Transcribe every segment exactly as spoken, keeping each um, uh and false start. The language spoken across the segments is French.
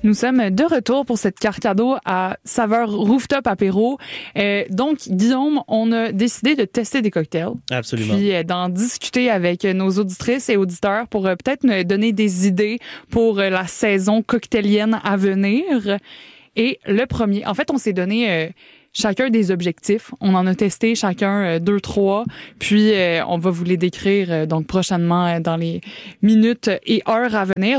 Nous sommes de retour pour cette carte cadeau à saveur rooftop apéro. Euh, donc, Guillaume, on a décidé de tester des cocktails. Absolument. Puis euh, d'en discuter avec nos auditrices et auditeurs pour euh, peut-être nous donner des idées pour euh, la saison cocktailienne à venir. Et le premier, en fait, on s'est donné... Euh, chacun des objectifs. On en a testé chacun euh, deux, trois. Puis, euh, on va vous les décrire euh, donc prochainement euh, dans les minutes et heures à venir.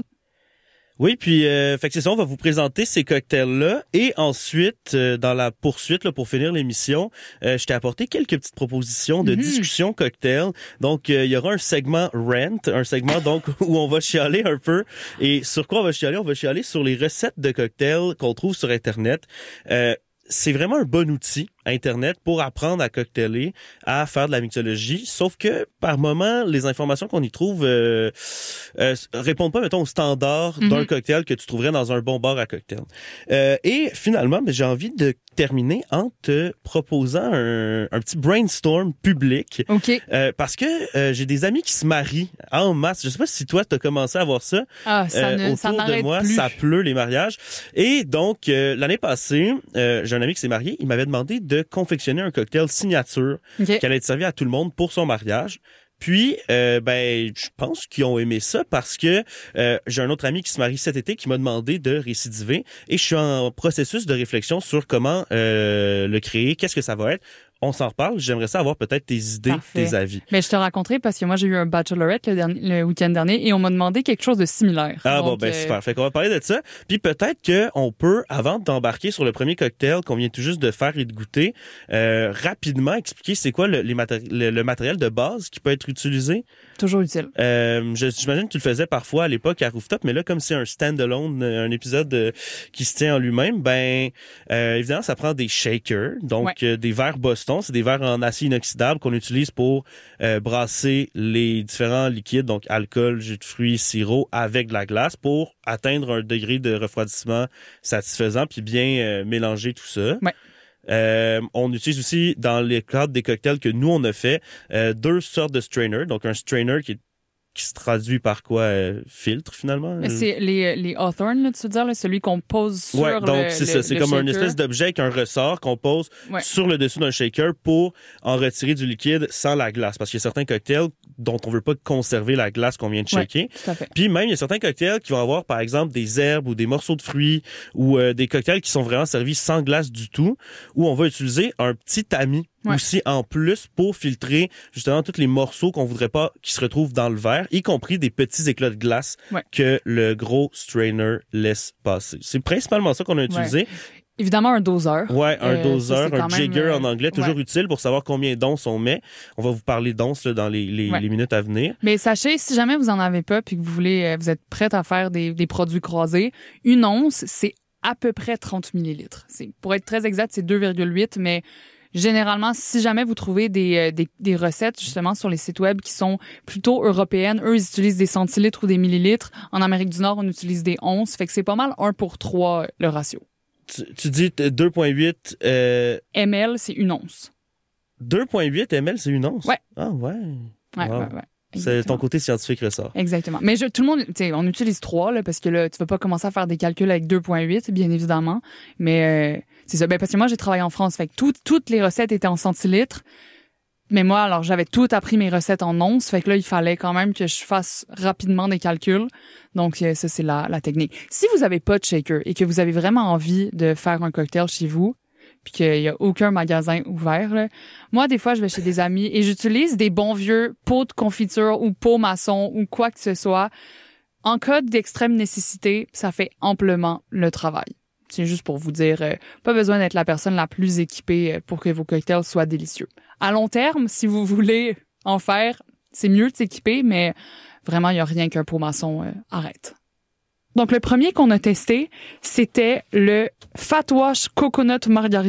Oui, puis euh, fait que c'est ça, on va vous présenter ces cocktails-là. Et ensuite, euh, dans la poursuite, là, pour finir l'émission, euh, je t'ai apporté quelques petites propositions de mm-hmm. discussion cocktail. Donc, euh, il y aura un segment rant, un segment donc où on va chialer un peu. Et sur quoi on va chialer? On va chialer sur les recettes de cocktails qu'on trouve sur Internet. Euh, c'est vraiment un bon outil, Internet, pour apprendre à cocktailer, à faire de la mixologie, sauf que par moment, les informations qu'on y trouve euh, euh, répondent pas, mettons, aux standards mm-hmm. d'un cocktail que tu trouverais dans un bon bar à cocktail. Euh, et finalement, ben, j'ai envie de terminer en te proposant un, un petit brainstorm public. OK. Euh, parce que euh, j'ai des amis qui se marient en masse. Je sais pas si toi, tu as commencé à voir ça. Ah, ça euh, ne, autour ça de moi, plus. ça pleut les mariages. Et donc, euh, l'année passée, euh, j'ai un ami qui s'est marié. Il m'avait demandé de confectionner un cocktail signature okay. qui allait être servi à tout le monde pour son mariage. Puis, euh, ben, je pense qu'ils ont aimé ça parce que euh, j'ai un autre ami qui se marie cet été qui m'a demandé de récidiver et je suis en processus de réflexion sur comment euh, le créer, qu'est-ce que ça va être. On s'en reparle. J'aimerais ça avoir peut-être tes idées, Parfait. tes avis. Mais je te raconterai parce que moi, j'ai eu un bachelorette le, dernier, le week-end dernier et on m'a demandé quelque chose de similaire. Ah Donc, bon, ben euh... super. Fait qu'on va parler de ça. Puis peut-être qu'on peut, avant d'embarquer sur le premier cocktail qu'on vient tout juste de faire et de goûter, euh, rapidement expliquer c'est quoi le, les matéri- le, le matériel de base qui peut être utilisé. Toujours utile. Euh, je, j'imagine que tu le faisais parfois à l'époque à Rooftop, mais là, comme c'est un stand-alone, un épisode euh, qui se tient en lui-même, ben euh, évidemment, ça prend des shakers, donc ouais. euh, des verres Boston. C'est des verres en acier inoxydable qu'on utilise pour euh, brasser les différents liquides, donc alcool, jus de fruits, sirop, avec de la glace pour atteindre un degré de refroidissement satisfaisant puis bien euh, mélanger tout ça. Ouais. Euh, on utilise aussi dans les cadres des cocktails que nous on a fait euh, deux sortes de strainers, donc un strainer qui est qui se traduit par quoi? Euh, filtre, finalement? Mais c'est les, les Hawthorne, là, tu veux dire, là, celui qu'on pose sur ouais, donc le c'est le, ça. C'est le comme shaker. une espèce d'objet avec un ressort qu'on pose ouais. sur le dessus d'un shaker pour en retirer du liquide sans la glace. Parce qu'il y a certains cocktails dont on veut pas conserver la glace qu'on vient de shaker. Ouais, tout à fait. Puis même, il y a certains cocktails qui vont avoir, par exemple, des herbes ou des morceaux de fruits ou euh, des cocktails qui sont vraiment servis sans glace du tout, où on va utiliser un petit tamis. Ouais. Aussi en plus pour filtrer justement tous les morceaux qu'on voudrait pas qui se retrouvent dans le verre, y compris des petits éclats de glace ouais. que le gros strainer laisse passer. C'est principalement ça qu'on a utilisé. Ouais. Évidemment, un doseur. Ouais, un euh, doseur, ça, un jigger même, en anglais, toujours ouais. utile pour savoir combien d'onces on met. On va vous parler d'onces là, dans les, les, ouais. les minutes à venir. Mais sachez, si jamais vous en avez pas puis que vous voulez, vous êtes prête à faire des, des produits croisés, une once, c'est à peu près trente millilitres. C'est, pour être très exact, c'est deux virgule huit, mais généralement, si jamais vous trouvez des, des, des recettes justement sur les sites web qui sont plutôt européennes, eux, ils utilisent des centilitres ou des millilitres. En Amérique du Nord, on utilise des onces. Fait que c'est pas mal un pour trois le ratio. Tu, tu dis deux virgule huit... Euh... M L, c'est une once. deux virgule huit M L, c'est une once? Ouais. Ah ouais. Ouais, wow. ouais, ouais. Exactement. C'est ton côté scientifique ressort. Exactement. Mais je, tout le monde, tu sais, on utilise trois, là, parce que là, tu vas pas commencer à faire des calculs avec deux virgule huit, bien évidemment. Mais, euh, c'est ça. Ben, parce que moi, j'ai travaillé en France. Fait que tout, toutes les recettes étaient en centilitres. Mais moi, alors, j'avais tout appris mes recettes en onces. Fait que là, il fallait quand même que je fasse rapidement des calculs. Donc, ça, c'est la, la technique. Si vous avez pas de shaker et que vous avez vraiment envie de faire un cocktail chez vous, puis qu'il y a aucun magasin ouvert, là. Moi, des fois, je vais chez des amis et j'utilise des bons vieux pots de confiture ou pots maçons ou quoi que ce soit. En cas d'extrême nécessité, ça fait amplement le travail. C'est juste pour vous dire, euh, pas besoin d'être la personne la plus équipée pour que vos cocktails soient délicieux. À long terme, si vous voulez en faire, c'est mieux de s'équiper, mais vraiment, il n'y a rien qu'un pot maçon euh, arrête. Donc, le premier qu'on a testé, c'était le Fat Wash Coconut Margarita.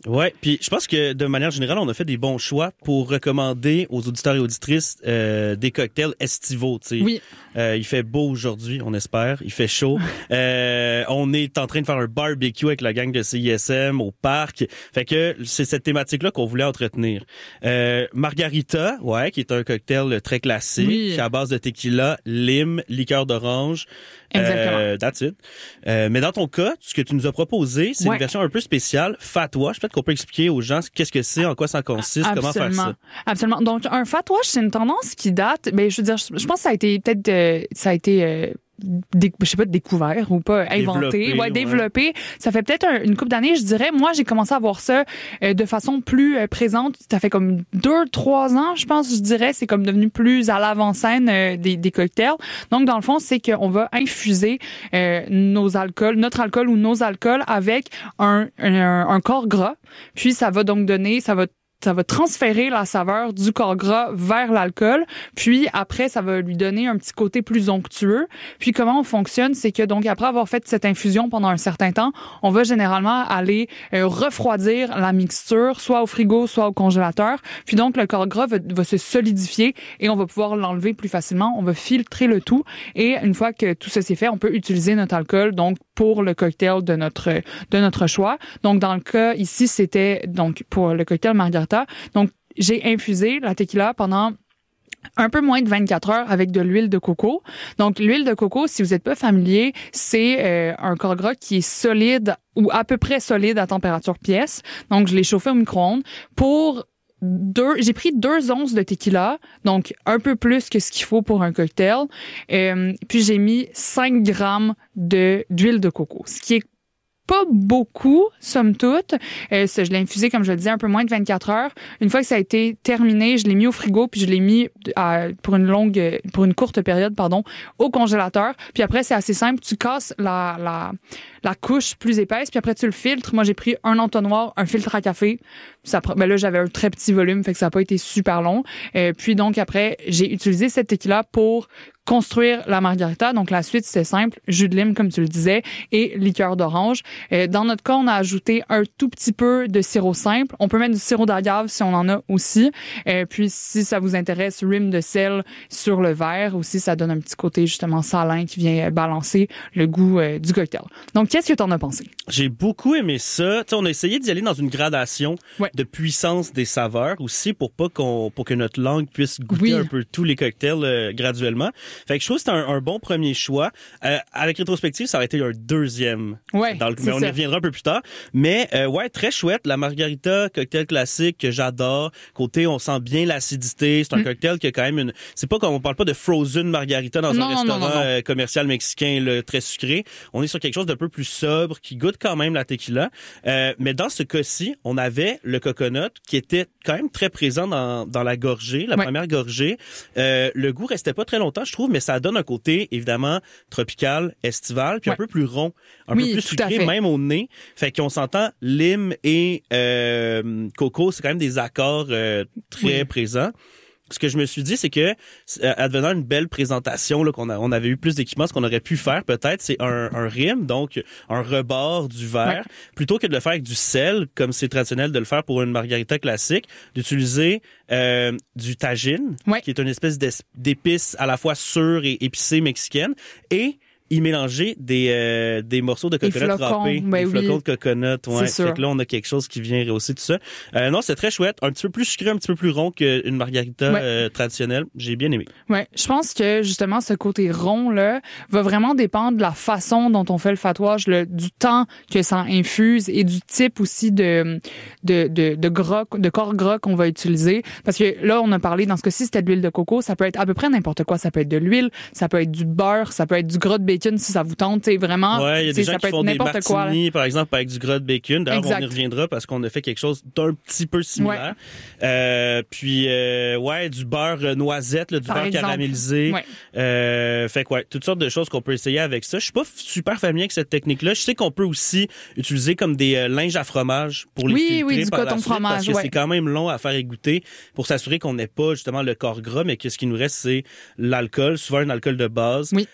Ouais, puis je pense que de manière générale, on a fait des bons choix pour recommander aux auditeurs et auditrices euh, des cocktails estivaux. Tu sais, oui. euh, il fait beau aujourd'hui, on espère. Il fait chaud. euh, on est en train de faire un barbecue avec la gang de C I S M au parc. Fait que c'est cette thématique-là qu'on voulait entretenir. Euh, Margarita, ouais, qui est un cocktail très classique, oui. à base de tequila, lime, liqueur d'orange. Exactement. Euh, that's it. Euh, mais dans ton cas, ce que tu nous as proposé, c'est ouais. une version un peu spéciale, fatwa. Je pense qu'on peut expliquer aux gens qu'est-ce que c'est, en quoi ça consiste, Absolument. comment faire ça. Absolument. Donc, un fatwa, c'est une tendance qui date, ben, je veux dire, je pense que ça a été peut-être, euh, ça a été, euh, Dé, je sais pas, découvert ou pas, inventé, développé, ouais, ouais. développé. Ça fait peut-être un, une couple d'années, je dirais. Moi, j'ai commencé à voir ça euh, de façon plus euh, présente. Ça fait comme deux, trois ans, je pense, je dirais. C'est comme devenu plus à l'avant-scène euh, des, des cocktails. Donc, dans le fond, c'est qu'on va infuser euh, nos alcools, notre alcool ou nos alcools avec un, un, un corps gras. Puis, ça va donc donner, ça va ça va transférer la saveur du corps gras vers l'alcool, puis après ça va lui donner un petit côté plus onctueux. Puis comment on fonctionne, c'est que donc après avoir fait cette infusion pendant un certain temps, on va généralement aller euh, refroidir la mixture, soit au frigo, soit au congélateur. Puis donc le corps gras va, va se solidifier et on va pouvoir l'enlever plus facilement. On va filtrer le tout et une fois que tout ça c'est fait, on peut utiliser notre alcool donc pour le cocktail de notre de notre choix. Donc dans le cas ici, c'était donc pour le cocktail Margarita. Donc, j'ai infusé la tequila pendant un peu moins de vingt-quatre heures avec de l'huile de coco. Donc, l'huile de coco, si vous n'êtes pas familier, c'est euh, un corps gras qui est solide ou à peu près solide à température pièce. Donc, je l'ai chauffé au micro-ondes pour deux, j'ai pris deux onces de tequila, donc un peu plus que ce qu'il faut pour un cocktail. Euh, puis, j'ai mis cinq grammes de, d'huile de coco, ce qui est pas beaucoup, somme toute. Euh, ça, je l'ai infusé, comme je le disais, un peu moins de vingt-quatre heures. Une fois que ça a été terminé, je l'ai mis au frigo, puis je l'ai mis à, pour une longue, pour une courte période, pardon, au congélateur. Puis après, c'est assez simple. Tu casses la, la, la couche plus épaisse, puis après, tu le filtres. Moi, j'ai pris un entonnoir, un filtre à café. Ça, ben là, j'avais un très petit volume, fait que ça n'a pas été super long. Euh, puis donc, après, j'ai utilisé cette tequila pour construire la margarita. Donc, la suite, c'était simple. Jus de lime, comme tu le disais, et liqueur d'orange. Euh, dans notre cas, on a ajouté un tout petit peu de sirop simple. On peut mettre du sirop d'agave si on en a aussi. Euh, puis, si ça vous intéresse, rim de sel sur le verre. Aussi, ça donne un petit côté, justement, salin qui vient balancer le goût euh, du cocktail. Donc, qu'est-ce que t'en as pensé? J'ai beaucoup aimé ça. T'sais, on a essayé d'y aller dans une gradation ouais. de puissance des saveurs aussi pour pas qu'on, pour que notre langue puisse goûter oui. un peu tous les cocktails euh, graduellement. Fait que je trouve que c'est un, un bon premier choix. Euh, avec rétrospective, ça aurait été un deuxième. Ouais, dans le, mais on ça. y reviendra un peu plus tard. Mais euh, ouais, très chouette. La margarita, cocktail classique que j'adore. Côté, on sent bien l'acidité. C'est un mm. cocktail qui a quand même une... C'est pas comme on parle pas de frozen margarita dans non, un restaurant non, non, non. Euh, commercial mexicain là, très sucré. On est sur quelque chose d'un peu plus sobre, qui goûte quand même la tequila. Euh, mais dans ce cas-ci, on avait le coconut qui était quand même très présent dans, dans la gorgée, la ouais. première gorgée. Euh, le goût restait pas très longtemps, je trouve, mais ça donne un côté, évidemment, tropical, estival, puis ouais. un peu plus rond, un oui, peu plus sucré, même au nez. Fait qu'on s'entend lime et euh, coco, c'est quand même des accords euh, très oui. présents. Ce que je me suis dit, c'est que, advenant une belle présentation, là, qu'on a, on avait eu plus d'équipements, ce qu'on aurait pu faire, peut-être, c'est un, un rim, donc un rebord du verre, ouais. plutôt que de le faire avec du sel, comme c'est traditionnel de le faire pour une margarita classique, d'utiliser euh, du tagine, ouais. qui est une espèce d'épice à la fois sûre et épicée mexicaine, et y mélanger des euh, des morceaux de coconut râpés, ben des flocons oui. de coconut, ouais. C'est Fait que là on a quelque chose qui vient rehausser tout ça. Euh, non, c'est très chouette, un petit peu plus sucré, un petit peu plus rond qu'une margarita ouais. euh, traditionnelle. J'ai bien aimé. Ouais, je pense que justement ce côté rond là va vraiment dépendre de la façon dont on fait le fatouage, le, du temps que ça infuse et du type aussi de de de, de gras, de corps gras qu'on va utiliser. Parce que là on a parlé dans ce cas-ci c'était de l'huile de coco, ça peut être à peu près n'importe quoi, ça peut être de l'huile, ça peut être du beurre, ça peut être du gras de bacon si ça vous tente, c'est vraiment. Ouais, il y a des gens qui font des martinis, par exemple, avec du gras de bacon. D'ailleurs, exact. On y reviendra parce qu'on a fait quelque chose d'un petit peu similaire. Ouais. Euh, puis, euh, ouais, du beurre noisette, là, du par beurre exemple. caramélisé. Ouais. Euh, fait que, ouais, toutes sortes de choses qu'on peut essayer avec ça. Je suis pas super familier avec cette technique-là. Je sais qu'on peut aussi utiliser comme des euh, linges à fromage pour les oui, filtrer oui, du par coton la suite, fromage, parce que ouais. c'est quand même long à faire égoutter pour s'assurer qu'on n'ait pas justement le corps gras, mais que ce qui nous reste, c'est l'alcool, souvent un alcool de base. Oui.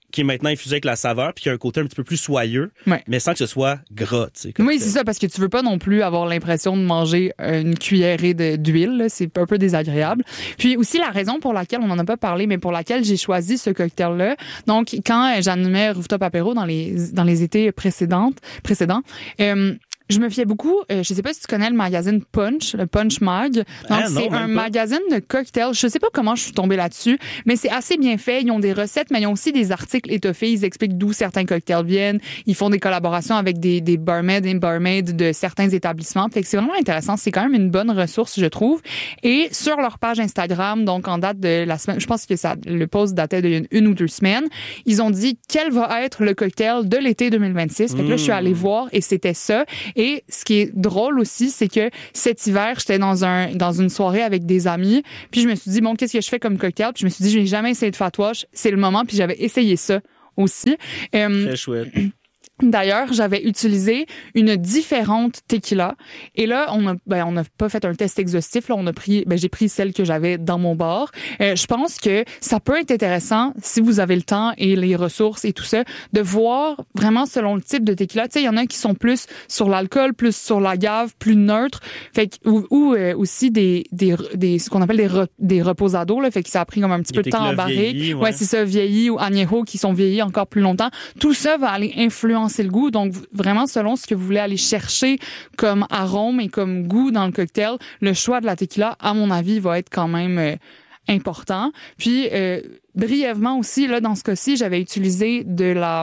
qui est maintenant infusé avec la saveur, puis qui a un côté un petit peu plus soyeux, ouais. mais sans que ce soit gras. Tu sais, oui, c'est ça, parce que tu veux pas non plus avoir l'impression de manger une cuillerée de, d'huile. Là, c'est un peu désagréable. Puis aussi, la raison pour laquelle, on en a pas parlé, mais pour laquelle j'ai choisi ce cocktail-là, donc quand j'animais Rooftop Apéro dans les, dans les étés précédentes, précédents, euh, je me fiais beaucoup, euh, je sais pas si tu connais le magazine Punch, le Punch Mag. Donc, ah, non, c'est un pas. magazine de cocktails. Je sais pas comment je suis tombée là-dessus, mais c'est assez bien fait. Ils ont des recettes, mais ils ont aussi des articles étoffés. Ils expliquent d'où certains cocktails viennent. Ils font des collaborations avec des, des barmaids et barmaids de certains établissements. Fait que c'est vraiment intéressant. C'est quand même une bonne ressource, je trouve. Et sur leur page Instagram, donc en date de la semaine, je pense que ça, le post datait d'une une ou deux semaines, ils ont dit quel va être le cocktail de l'été deux mille vingt-six. Fait que là, je suis allée voir et c'était ça. Et ce qui est drôle aussi, c'est que cet hiver, j'étais dans un dans une soirée avec des amis, puis je me suis dit bon, qu'est-ce que je fais comme cocktail? Puis je me suis dit je n'ai jamais essayé de Fat Wash, c'est le moment, puis j'avais essayé ça aussi. Euh, Très chouette. D'ailleurs, j'avais utilisé une différente tequila et là on a ben on n'a pas fait un test exhaustif là, on a pris ben j'ai pris celle que j'avais dans mon bar. Euh, je pense que ça peut être intéressant si vous avez le temps et les ressources et tout ça de voir vraiment selon le type de tequila. Tu sais, il y en a qui sont plus sur l'alcool, plus sur l'agave, plus neutre. Fait que, ou, ou euh, aussi des des des ce qu'on appelle des re, des reposados là, fait que ça a pris comme un petit des peu de temps en barrique. Vieillis, ouais, ouais c'est ça, vieillis ou añejo qui sont vieillis encore plus longtemps. Tout ça va aller influencer c'est le goût. Donc, vraiment, selon ce que vous voulez aller chercher comme arôme et comme goût dans le cocktail, le choix de la tequila, à mon avis, va être quand même euh, important. Puis, euh, brièvement aussi, là, dans ce cas-ci, j'avais utilisé de la...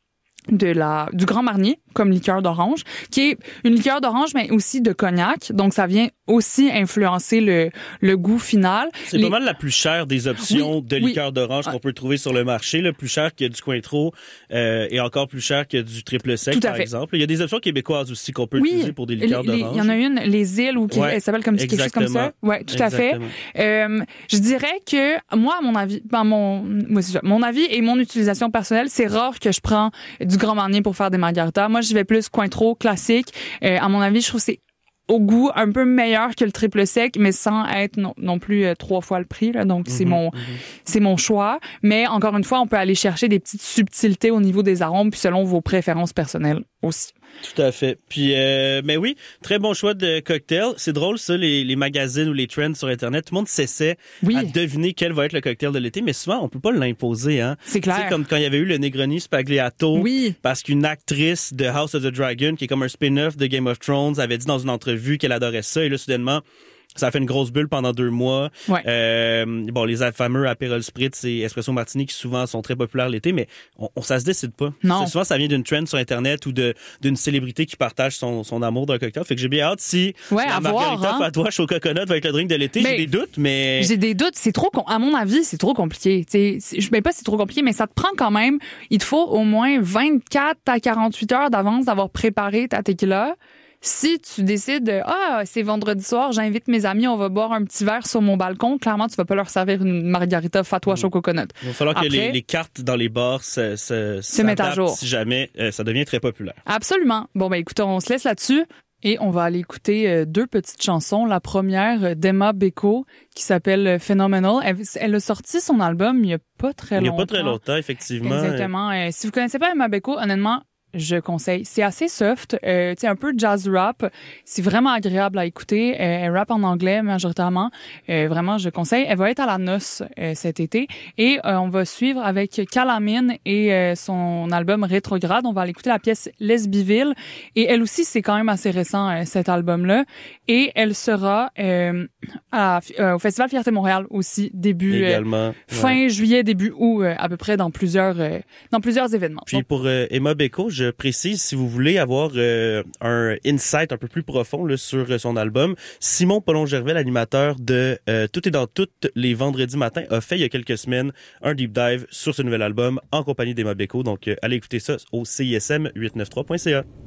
de la du Grand Marnier comme liqueur d'orange, qui est une liqueur d'orange mais aussi de cognac. Donc ça vient aussi influencer le le goût final. C'est Les... pas mal la plus chère des options oui, de liqueur oui. d'orange qu'on peut trouver sur le marché, le plus cher que du Cointreau euh, et encore plus cher que du triple sec par fait. exemple. Il y a des options québécoises aussi qu'on peut oui, utiliser pour des liqueurs les, d'orange. Il y en a une les îles ou qui ouais, elle s'appelle comme quelque chose comme ça. Ouais, tout exactement. à fait. Euh, je dirais que moi à mon avis, ben mon moi c'est ça, mon avis et mon utilisation personnelle, c'est rare que je prends du Grand Marnier pour faire des margaritas. Moi, je vais plus Cointreau classique. Euh, à mon avis, je trouve que c'est au goût un peu meilleur que le triple sec, mais sans être non, non plus euh, trois fois le prix. Là. Donc, mm-hmm, c'est mon mm-hmm. c'est mon choix. Mais encore une fois, on peut aller chercher des petites subtilités au niveau des arômes, puis selon vos préférences personnelles aussi. Tout à fait. Puis, euh, mais oui, très bon choix de cocktail. C'est drôle, ça, les, les magazines ou les trends sur Internet. Tout le monde s'essaie oui. à deviner quel va être le cocktail de l'été, mais souvent, on peut pas l'imposer. Hein. C'est clair. C'est comme quand il y avait eu le Negroni Spagliato, oui. parce qu'une actrice de House of the Dragon, qui est comme un spin-off de Game of Thrones, avait dit dans une entrevue qu'elle adorait ça, et là, soudainement, ça a fait une grosse bulle pendant deux mois. Ouais. Euh, bon, les fameux Aperol Spritz et Espresso Martini qui souvent sont très populaires l'été, mais on, on ça se décide pas. Non. C'est, souvent, ça vient d'une trend sur Internet ou de d'une célébrité qui partage son, son amour d'un cocktail. Fait que j'ai bien hâte si ouais, la margarita hein? Fat Wash au coconut va être le drink de l'été. Mais j'ai des doutes, mais... J'ai des doutes. C'est trop... À mon avis, c'est trop compliqué. T'sais, je ne sais pas si c'est trop compliqué, mais ça te prend quand même... Il te faut au moins vingt-quatre à quarante-huit heures d'avance d'avoir préparé ta tequila. Si tu décides de, ah, c'est vendredi soir, j'invite mes amis, on va boire un petit verre sur mon balcon, clairement, tu vas pas leur servir une margarita Fat Wash au coconut. Il va falloir Après, que les, les cartes dans les bars se, se, se mettent à jour. Si jamais euh, ça devient très populaire. Absolument. Bon, ben, écoute, on se laisse là-dessus. Et on va aller écouter euh, deux petites chansons. La première d'Emma Beko, qui s'appelle Phenomenal. Elle, elle a sorti son album il y a pas très longtemps. Il y a pas très longtemps, effectivement. Exactement. Euh, si vous connaissez pas Emma Beko, honnêtement, je conseille. C'est assez soft, euh, tu sais, un peu jazz rap. C'est vraiment agréable à écouter. Euh, elle rappe en anglais majoritairement. Euh, vraiment, je conseille. Elle va être à la noce euh, cet été. Et euh, on va suivre avec Calamine et euh, son album Rétrograde. On va aller écouter la pièce Lesbiville. Et elle aussi, c'est quand même assez récent, euh, cet album-là. Et elle sera euh, à, euh, au Festival Fierté Montréal aussi, début... Également. Euh, fin ouais. juillet, début août, euh, à peu près dans plusieurs, euh, dans plusieurs événements. Puis Donc, pour euh, Emma Beko, je précise, si vous voulez avoir euh, un insight un peu plus profond là, sur euh, son album, Simon Paulon-Gervais, l'animateur de euh, Tout est dans tout les vendredis matins, a fait il y a quelques semaines un deep dive sur ce nouvel album en compagnie d'Emma Beko. Donc, euh, allez écouter ça au C I S M huit cent quatre-vingt-treize point C A.